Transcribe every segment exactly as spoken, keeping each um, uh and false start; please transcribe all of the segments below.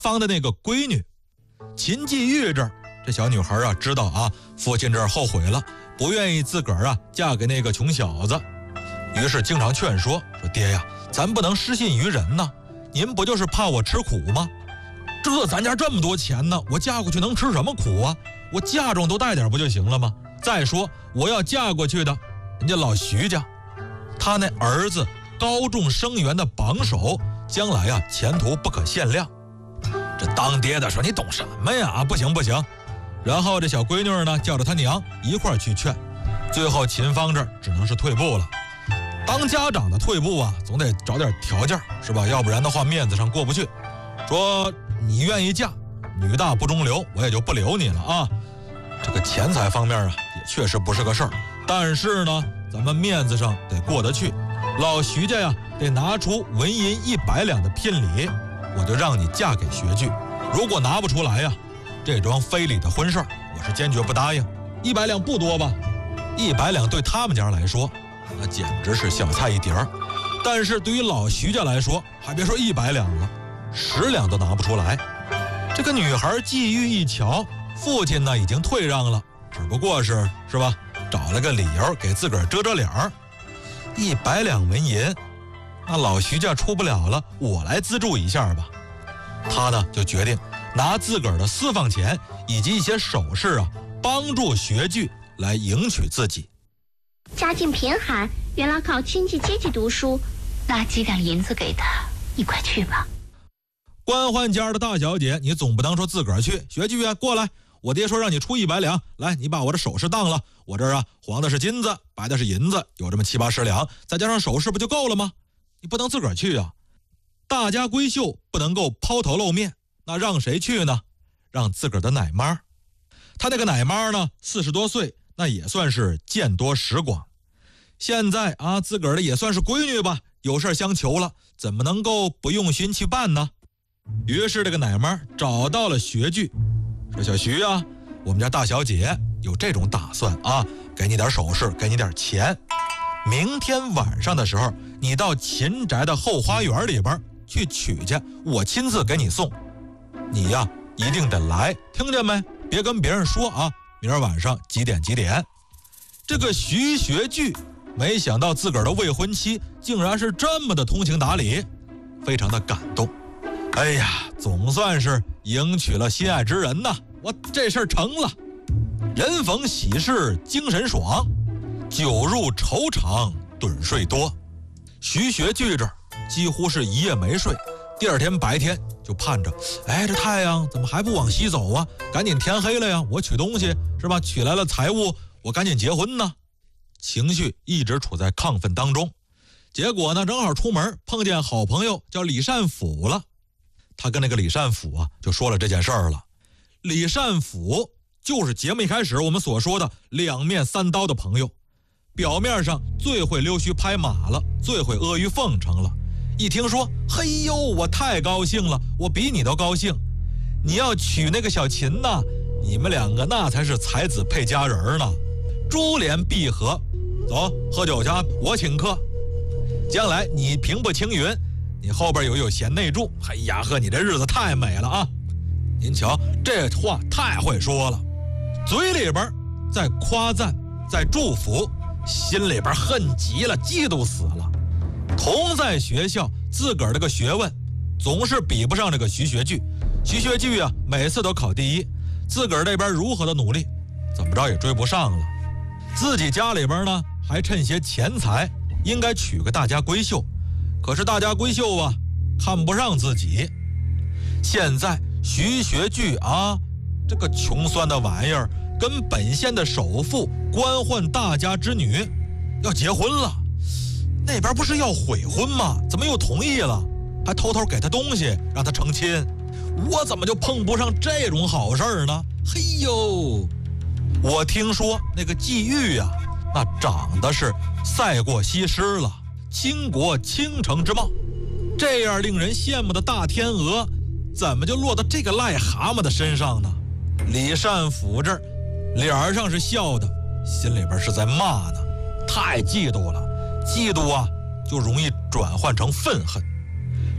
方的那个闺女。秦继玉这儿，这小女孩啊知道啊父亲这儿后悔了，不愿意自个儿啊嫁给那个穷小子，于是经常劝说说爹呀，咱不能失信于人呐，您不就是怕我吃苦吗？这咱家这么多钱呢，我嫁过去能吃什么苦啊？我嫁妆都带点不就行了吗？再说我要嫁过去的人家老徐家，他那儿子高中生源的榜首，将来啊前途不可限量。这当爹的说你懂什么呀？啊不行不行。然后这小闺女呢叫着她娘一块儿去劝，最后秦芳这儿只能是退步了。当家长的退步啊，总得找点条件是吧？要不然的话面子上过不去。说你愿意嫁，女大不中留，我也就不留你了啊。这个钱财方面啊也确实不是个事儿，但是呢咱们面子上得过得去。老徐家呀得拿出纹银一百两的聘礼，我就让你嫁给学具。如果拿不出来呀，这桩非礼的婚事儿我是坚决不答应。一百两不多吧？一百两对他们家来说那简直是小菜一碟儿，但是对于老徐家来说，还别说一百两了，十两都拿不出来。这个女孩季玉一瞧，父亲呢已经退让了，只不过是是吧，找了个理由给自个儿遮遮脸儿。一百两纹银，那老徐家出不了了，我来资助一下吧。他呢就决定拿自个儿的私房钱以及一些首饰啊，帮助学具来迎娶自己。 家境贫寒，原来靠经济阶级读书， 拿几两银子给他，你快去吧。 官宦家的大小姐，你总不能说自个儿去。学具啊，过来，我爹说让你出一百两，来，你把我的首饰当了。我这儿啊，黄的是金子，白的是银子，有这么七八十两，再加上首饰不就够了吗？你不能自个儿去啊。大家闺秀不能够抛头露面，那让谁去呢？让自个儿的奶妈。她那个奶妈呢，四十多岁，那也算是见多识广。现在啊，自个儿的也算是闺女吧，有事相求了，怎么能够不用心去办呢？于是这个奶妈找到了学具，说小徐啊，我们家大小姐有这种打算啊，给你点首饰，给你点钱。明天晚上的时候，你到秦宅的后花园里边去取去，我亲自给你送。你呀，一定得来，听见没？别跟别人说啊，明儿晚上几点几点。这个徐学具没想到自个儿的未婚妻竟然是这么的通情达理，非常的感动。哎呀，总算是迎娶了心爱之人呐！我这事儿成了。人逢喜事精神爽，酒入愁肠盹睡多。徐学具这儿几乎是一夜没睡，第二天白天就盼着，哎，这太阳怎么还不往西走啊？赶紧天黑了呀，我取东西是吧？取来了财物，我赶紧结婚呢。情绪一直处在亢奋当中。结果呢，正好出门碰见好朋友叫李善甫了。他跟那个李善甫啊就说了这件事儿了。李善甫就是节目一开始我们所说的两面三刀的朋友，表面上最会溜须拍马了，最会阿谀奉承了。一听说，嘿呦，我太高兴了，我比你都高兴。你要娶那个小秦呐，你们两个那才是才子配佳人呢，珠联璧合。走，喝酒去，我请客。将来你平步青云，你后边有有贤内助，哎呀呵，你这日子太美了啊！您瞧，这话太会说了，嘴里边在夸赞，在祝福，心里边恨极了，嫉妒死了。同在学校，自个儿这个学问总是比不上这个徐学具。徐学具啊，每次都考第一，自个儿这边如何的努力，怎么着也追不上了。自己家里边呢，还趁些钱财，应该娶个大家闺秀，可是大家闺秀啊，看不上自己。现在徐学具啊，这个穷酸的玩意儿，跟本县的首富官宦大家之女要结婚了，那边不是要悔婚吗？怎么又同意了？还偷偷给他东西让他成亲，我怎么就碰不上这种好事儿呢？嘿呦，我听说那个季玉啊，那长得是赛过西施了，倾国倾城之貌，这样令人羡慕的大天鹅，怎么就落到这个癞蛤蟆的身上呢？李善甫这儿脸上是笑的，心里边是在骂呢，太嫉妒了。嫉妒啊，就容易转换成愤恨。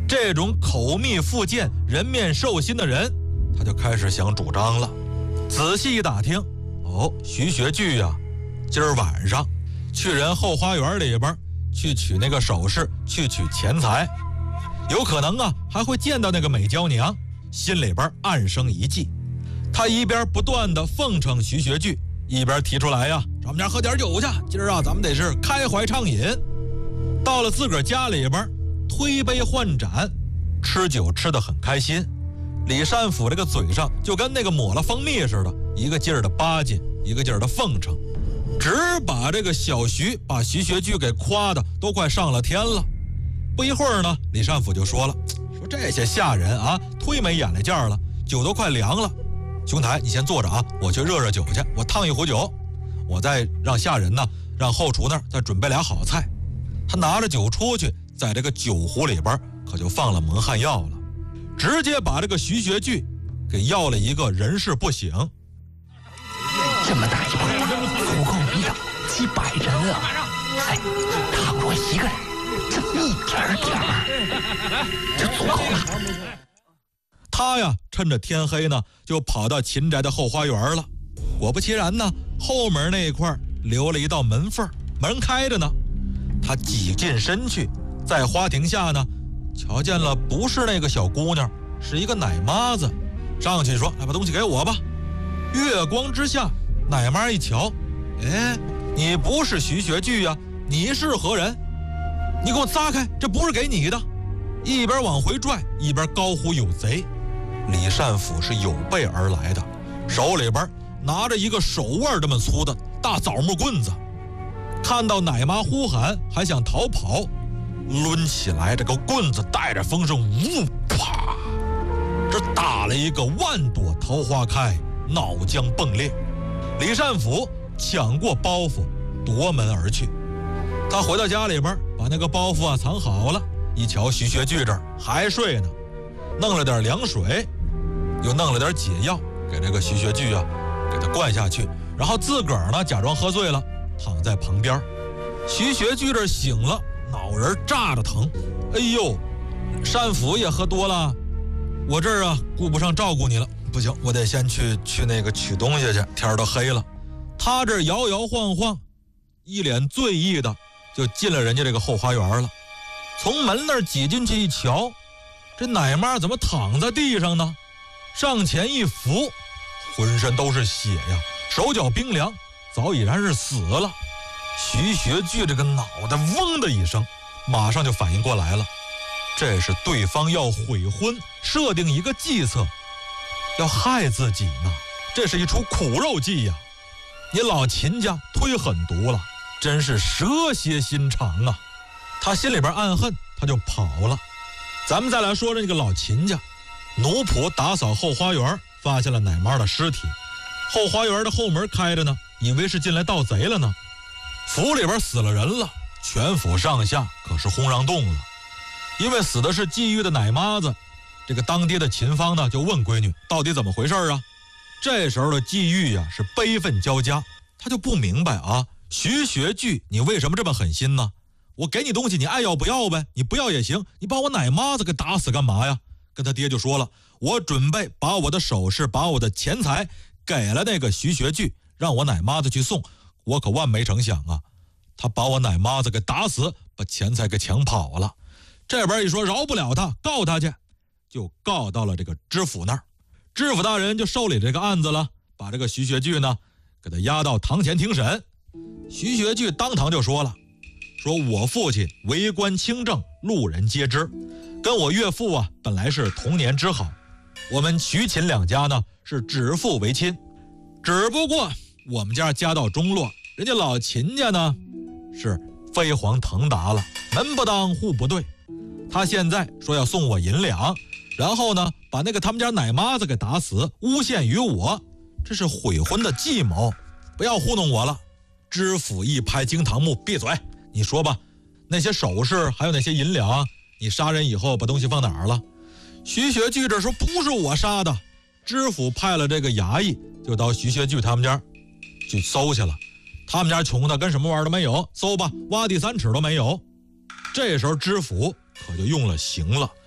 这种口蜜腹剑、人面兽心的人，他就开始想主张了。仔细一打听，哦，徐学具呀、啊，今儿晚上去人后花园里边去取那个首饰，去取钱财，有可能啊还会见到那个美娇娘，心里边暗生一计。他一边不断的奉承徐学具，一边提出来呀、啊，咱们家喝点酒去，今儿啊咱们得是开怀畅饮。到了自个儿家里边，推杯换盏，吃酒吃得很开心。李善甫这个嘴上就跟那个抹了蜂蜜似的，一个劲儿的巴结，一个劲儿的奉承，只把这个小徐把徐学具给夸的都快上了天了。不一会儿呢，李善甫就说了，说这些下人啊，忒没眼力劲儿了，酒都快凉了。兄台，你先坐着啊，我去热热酒去，我烫一壶酒，我再让下人呢，让后厨那儿再准备俩好菜。他拿着酒出去，在这个酒壶里边可就放了蒙汗药了，直接把这个徐学具给药了一个人事不省。 这么大一锅，足够迷倒几百人啊！哎，倘若一个人这么一点点儿，就足够了。 他呀，趁着天黑呢，就跑到秦宅的后花园了。果不其然呢，后门那一块留了一道门缝，门开着呢。他挤进身去，在花亭下呢，瞧见了不是那个小姑娘，是一个奶妈子。上去说：“来，把东西给我吧。”月光之下，奶妈一瞧，哎，你不是徐学具呀，你是何人？你给我撒开，这不是给你的！一边往回拽，一边高呼有贼。李善甫是有备而来的，手里边拿着一个手腕这么粗的大枣木棍子，看到奶妈呼喊，还想逃跑，抡起来这个棍子带着风声，呜啪，这打了一个万朵桃花开，脑浆迸裂。李善甫抢过包袱，夺门而去。他回到家里边，把那个包袱啊藏好了。一瞧徐学具这儿还睡呢，弄了点凉水，又弄了点解药，给这个徐学具啊给他灌下去，然后自个儿呢假装喝醉了，躺在旁边。徐学具这醒了，脑仁炸着疼。哎呦，善甫也喝多了，我这儿啊顾不上照顾你了，不行，我得先去去那个取东西去，天都黑了。他这摇摇晃晃，一脸醉意的就进了人家这个后花园了。从门那儿挤进去一瞧，这奶妈怎么躺在地上呢？上前一扶，浑身都是血呀，手脚冰凉，早已然是死了。徐学具这个脑袋嗡的一声，马上就反应过来了，这是对方要悔婚，设定一个计策，要害自己呢。这是一出苦肉计呀！你老秦家忒狠毒了，真是蛇蝎心肠啊！他心里边暗恨，他就跑了。咱们再来说说那个老秦家，奴仆打扫后花园，发现了奶妈的尸体。后花园的后门开着呢，以为是进来盗贼了呢。府里边死了人了，全府上下可是轰然动了。因为死的是觊觎的奶妈子，这个当爹的秦芳呢就问闺女到底怎么回事啊？这时候的觊觎呀是悲愤交加，他就不明白啊，徐学具你为什么这么狠心呢？我给你东西，你爱要不要呗？你不要也行，你把我奶妈子给打死干嘛呀？跟他爹就说了，我准备把我的首饰，把我的钱财给了那个徐学具，让我奶妈子去送。我可万没成想啊，他把我奶妈子给打死，把钱财给抢跑了。这边一说饶不了他，告他去，就告到了这个知府那儿。知府大人就受理这个案子了，把这个徐学具呢给他押到堂前听审。徐学具当堂就说了，说我父亲为官清正，路人皆知，跟我岳父啊本来是同年之好，我们徐秦两家呢是指腹为亲，只不过我们家家道中落，人家老秦家呢是飞黄腾达了，门不当户不对。他现在说要送我银两，然后呢把那个他们家奶妈子给打死，诬陷于我，这是悔婚的计谋，不要糊弄我了。知府一拍惊堂木，闭嘴，你说吧，那些首饰还有那些银两，你杀人以后把东西放哪儿了？徐学具这说不是我杀的。知府派了这个衙役就到徐学具他们家去搜去了，他们家穷的跟什么玩意儿都没有，搜吧，挖地三尺都没有。这时候知府可就用了刑了，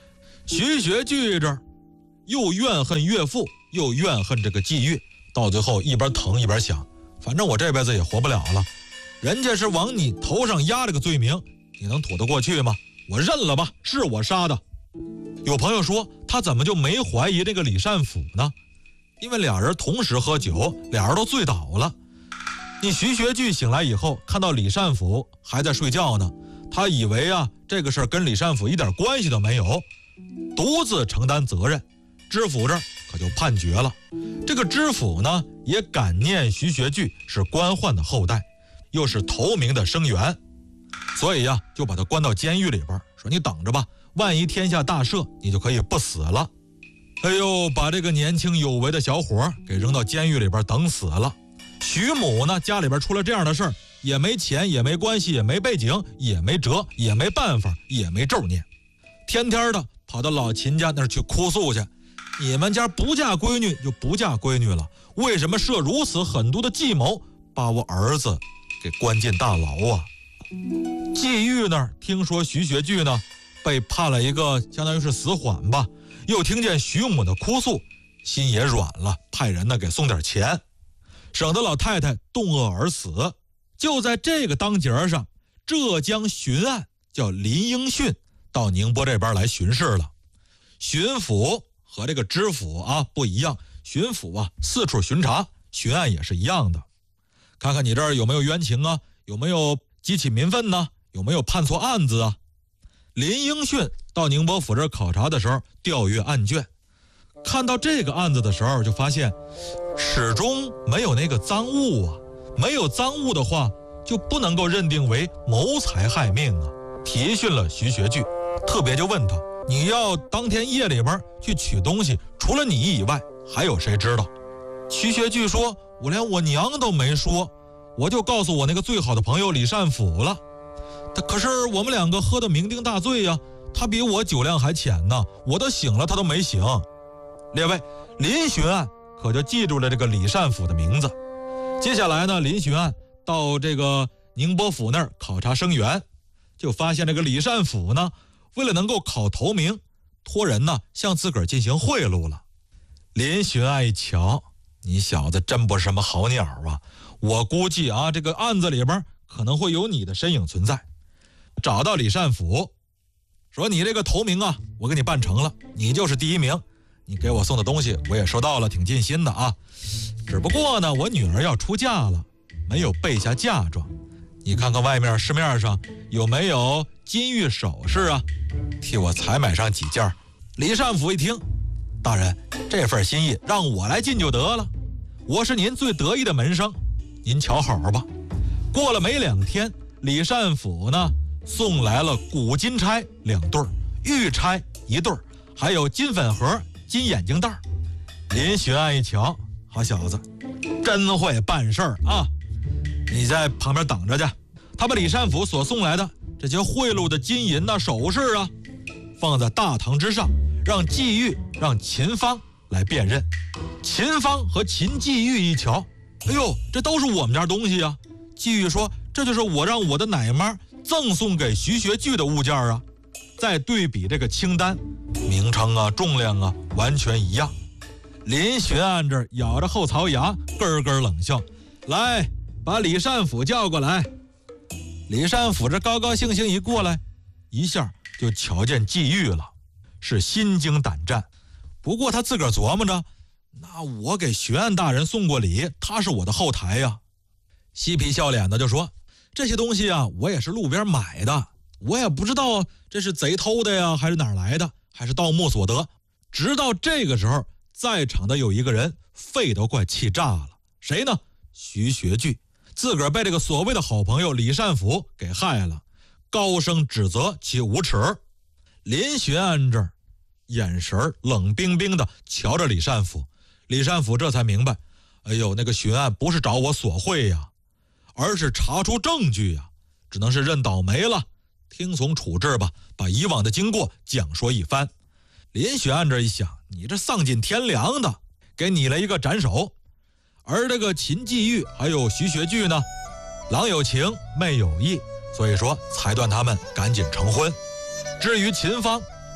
徐学具这儿又怨恨岳父，又怨恨这个季玉，到最后一边疼一边想，反正我这辈子也活不了了，人家是往你头上压这个罪名，你能吐得过去吗？我认了吧，是我杀的。有朋友说他怎么就没怀疑这个李善甫呢？因为俩人同时喝酒，俩人都醉倒了。你徐学具醒来以后看到李善甫还在睡觉呢，他以为啊这个事儿跟李善甫一点关系都没有，独自承担责任。知府这儿可就判决了，这个知府呢也感念徐学具是官宦的后代，又是头名的生源，所以呀、啊、就把他关到监狱里边，说你等着吧，万一天下大赦，你就可以不死了。哎呦，把这个年轻有为的小伙给扔到监狱里边等死了。徐母呢家里边出了这样的事儿，也没钱也没关系也没背景也没辙也没办法也没咒念，天天的跑到老秦家那儿去哭诉去，你们家不嫁闺女就不嫁闺女了，为什么设如此狠毒的计谋，把我儿子给关进大牢啊？季玉那儿听说徐学具呢被判了一个相当于是死缓吧，又听见徐母的哭诉，心也软了，派人呢给送点钱，省得老太太冻饿而死。就在这个当节上，浙江巡按叫林应训到宁波这边来巡视了。巡抚和这个知府啊不一样，巡抚啊四处巡查，巡按也是一样的，看看你这儿有没有冤情啊，有没有激起民愤呢，有没有判错案子啊。林应训到宁波府这儿考察的时候调阅案卷，看到这个案子的时候就发现始终没有那个赃物啊，没有赃物的话就不能够认定为谋财害命啊。提讯了徐学具，特别就问他，你要当天夜里边去取东西，除了你以外还有谁知道？徐学具说，我连我娘都没说，我就告诉我那个最好的朋友李善甫了。他可是我们两个喝得酩酊大醉呀、啊，他比我酒量还浅呢，我都醒了他都没醒。列位，林巡按可就记住了这个李善甫的名字。接下来呢，林巡按到这个宁波府那儿考察生源，就发现这个李善甫呢为了能够考头名，托人呢向自个儿进行贿赂了。林巡按一瞧，你小子真不是什么好鸟啊，我估计啊这个案子里边可能会有你的身影存在。找到李善甫说，你这个头名啊我给你办成了，你就是第一名，你给我送的东西我也收到了，挺尽心的啊。只不过呢我女儿要出嫁了，没有备下嫁妆，你看看外面市面上有没有金玉首饰啊，替我采买上几件。李善甫一听，大人这份心意让我来尽就得了，我是您最得意的门生，您瞧好吧。过了没两天，李善甫呢送来了古金钗两对，玉钗一对，还有金粉盒、金眼镜袋。林巡按一瞧，好小子，真会办事儿啊！你在旁边等着去。他把李善甫所送来的这些贿赂的金银呐、首饰啊，放在大堂之上，让季玉、让秦芳来辨认。秦芳和秦季玉一瞧，哎呦，这都是我们家东西啊！季玉说，这就是我让我的奶妈赠送给徐学具的物件啊。再对比这个清单，名称啊、重量啊完全一样。林巡按这咬着后槽牙，咯咯冷笑，来，把李善甫叫过来。李善甫这高高兴兴一过来，一下就瞧见季玉了，是心惊胆战。不过他自个儿琢磨着，那我给巡按大人送过礼，他是我的后台呀。嬉皮笑脸的就说，这些东西啊我也是路边买的，我也不知道这是贼偷的呀，还是哪儿来的，还是盗墓所得。直到这个时候，在场的有一个人肺都快气炸了，谁呢？徐学具，自个儿被这个所谓的好朋友李善甫给害了，高声指责其无耻。林巡按这儿眼神冷冰冰的瞧着李善甫，李善甫这才明白，哎呦，那个巡按不是找我索贿呀，而是查出证据呀，只能是认倒霉了，听从处置吧，把以往的经过讲说一番。林巡按这一想，你这丧尽天良的，给你了一个斩首。而这个秦季玉还有徐学具呢，郎有情妹有意，所以说裁断他们赶紧成婚。至于秦芳，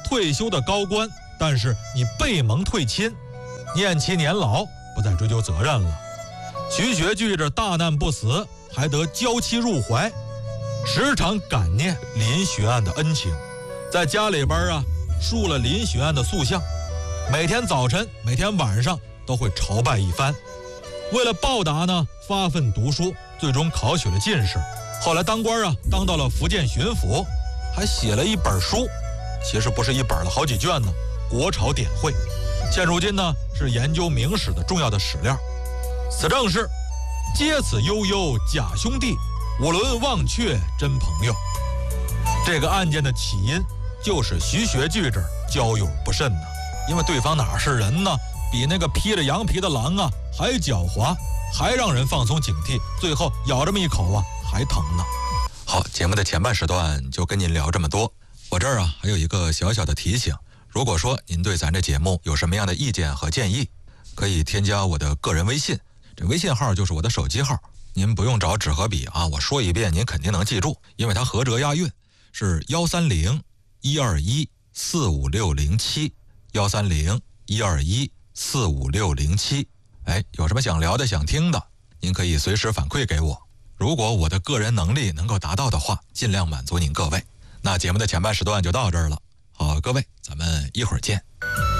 退休的高官，但是你被蒙退亲，念其年老，不再追究责任了。徐学具这大难不死，还得娇妻入怀，时常感念林徐岸的恩情，在家里边啊竖了林徐岸的塑像，每天早晨每天晚上都会朝拜一番。为了报答呢，发奋读书，最终考取了进士。后来当官啊，当到了福建巡抚，还写了一本书，其实不是一本了，好几卷呢，《国朝典汇》。现如今呢，是研究明史的重要的史料。此正是皆此悠悠假兄弟，我伦忘却真朋友。这个案件的起因就是徐学具这儿交友不慎呢，因为对方哪是人呢，比那个披着羊皮的狼啊还狡猾，还让人放松警惕，最后咬这么一口啊还疼呢。好，节目的前半时段就跟您聊这么多。我这儿啊还有一个小小的提醒，如果说您对咱这节目有什么样的意见和建议，可以添加我的个人微信，这微信号就是我的手机号，您不用找纸和笔啊，我说一遍您肯定能记住，因为它合辙押韵，是幺三零一二一四五六零七，幺三零一二一四五六零七。哎，有什么想聊的想听的，您可以随时反馈给我，如果我的个人能力能够达到的话，尽量满足您各位。那节目的前半时段就到这儿了，好，各位，咱们一会儿见。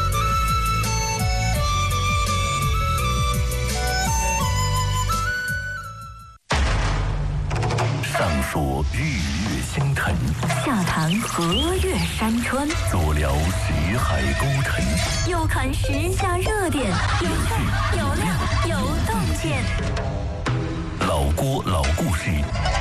上说日月星辰， 下谈河岳山川， 左聊识海沟沉， 右看时下热点，有趣有料有洞见。 老郭老故事。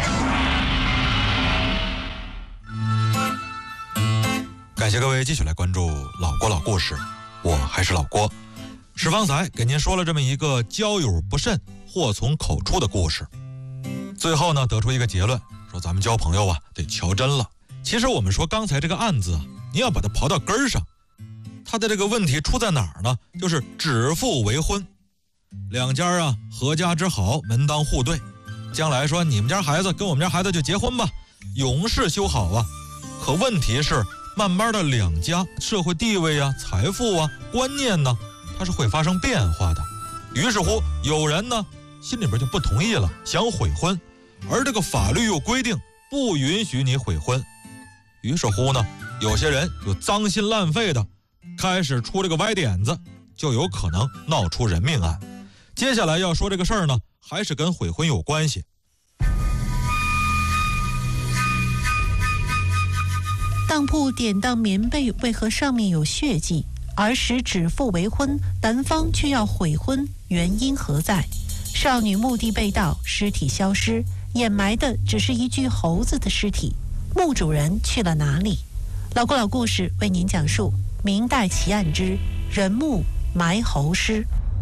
感谢各位继续来关注老郭老故事，我还是老郭。史方才给您说了这么一个交友不慎祸从口出的故事，最后呢得出一个结论，说咱们交朋友啊得瞧真了。其实我们说刚才这个案子啊，你要把它刨到根儿上，它的这个问题出在哪儿呢？就是指腹为婚，两家啊合家之好，门当户对，将来说你们家孩子跟我们家孩子就结婚吧，永世修好啊。可问题是慢慢的两家社会地位啊、财富啊、观念呢，它是会发生变化的。于是乎有人呢心里边就不同意了，想悔婚，而这个法律又规定不允许你悔婚。于是乎呢，有些人就脏心烂肺的开始出这个歪点子，就有可能闹出人命案。接下来要说这个事儿呢，还是跟悔婚有关系。 当铺典当棉被为何上面有血迹，而使指腹为婚，男方却要悔婚，原因何在？少女墓地被盗，尸体消失，掩埋的只是一具猴子的尸体，墓主人去了哪里？老郭老故事为您讲述明代奇案之人墓埋猴尸。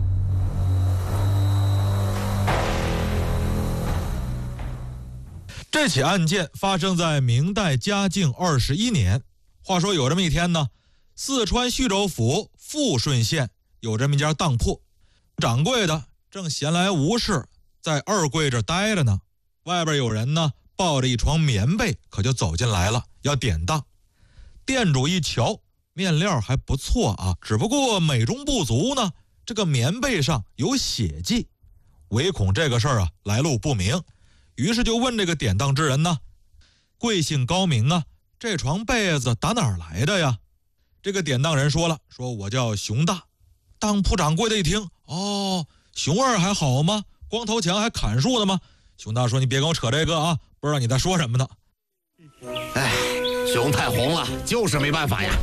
这起案件发生在明代嘉靖二十一年。话说有这么一天呢，四川叙州府富顺县有这么一家当铺，掌柜的正闲来无事，在二柜这待着呢。外边有人呢抱着一床棉被，可就走进来了，要典当。店主一瞧，面料还不错啊，只不过美中不足呢，这个棉被上有血迹，唯恐这个事儿啊来路不明。于是就问这个典当之人呢，贵姓高明啊，这床被子打哪儿来的呀？这个典当人说了，说我叫熊大。当铺掌柜的一听，哦，熊二还好吗？光头强还砍树呢吗？熊大说，你别跟我扯这个啊，不知道你在说什么呢。 哎，熊太红了，就是没办法呀。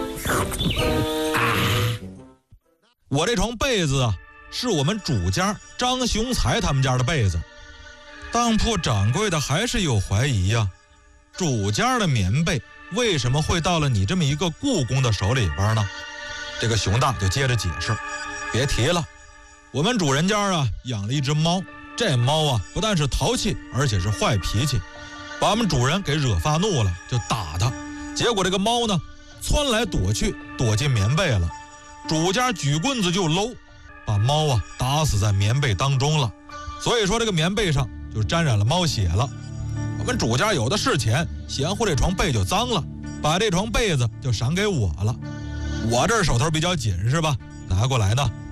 我这床被子啊，是我们主家张雄才他们家的被子。当铺掌柜的还是有怀疑呀、啊，主家的棉被为什么会到了你这么一个雇工的手里边呢？这个熊大就接着解释，别提了，我们主人家啊养了一只猫，这猫啊不但是淘气，而且是坏脾气，把我们主人给惹发怒了，就打它。结果这个猫呢窜来躲去，躲进棉被了，主家举棍子就搂，把猫啊打死在棉被当中了。所以说这个棉被上就沾染了猫血了。我们主家有的是钱，嫌乎这床被就脏了， 把这床被子就赏给我了。我这手头比较紧是吧？拿过来呢，